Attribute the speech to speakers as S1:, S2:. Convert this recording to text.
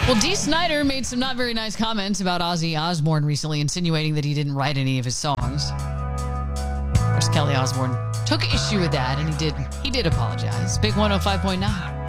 S1: Well, Dee Snider made some not very nice comments about Ozzy Osbourne recently, insinuating that he didn't write any of his songs. Of course, Kelly Osbourne took issue with that, and he did apologize. Big 105.9.